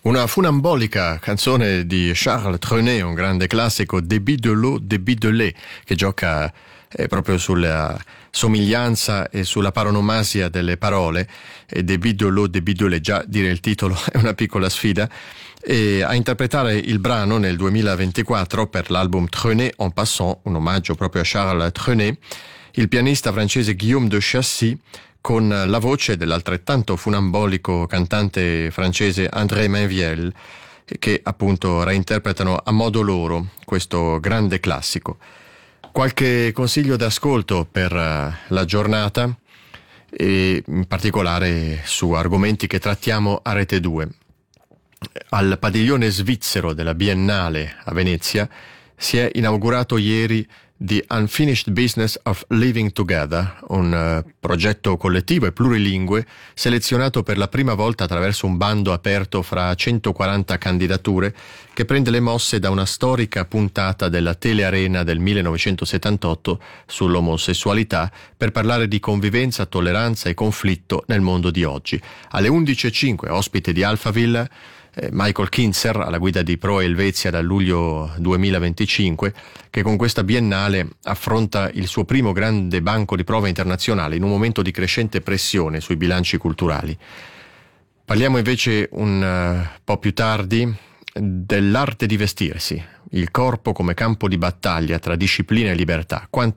Una funambolica canzone di Charles Trenet, un grande classico, Débit de l'eau, débit de lait, che gioca proprio sulla somiglianza e sulla paronomasia delle parole. E Débit de l'eau, débit de lait, già dire il titolo è una piccola sfida. E a interpretare il brano nel 2024 per l'album Trenet en passant, un omaggio proprio a Charles Trenet, il pianista francese Guillaume de Chassis, con la voce dell'altrettanto funambolico cantante francese André Mainviel, che appunto reinterpretano a modo loro questo grande classico. Qualche consiglio d'ascolto per la giornata, e in particolare su argomenti che trattiamo a Rete 2. Al padiglione svizzero della Biennale a Venezia si è inaugurato ieri The Unfinished Business of Living Together, un progetto collettivo e plurilingue selezionato per la prima volta attraverso un bando aperto fra 140 candidature che prende le mosse da una storica puntata della Telearena del 1978 sull'omosessualità per parlare di convivenza, tolleranza e conflitto nel mondo di oggi. Alle 11.05, ospite di Alphaville, Michael Kinzer alla guida di Pro Helvetia dal luglio 2025, che con questa biennale affronta il suo primo grande banco di prova internazionale in un momento di crescente pressione sui bilanci culturali. Parliamo invece un po' più tardi dell'arte di vestirsi, il corpo come campo di battaglia tra disciplina e libertà.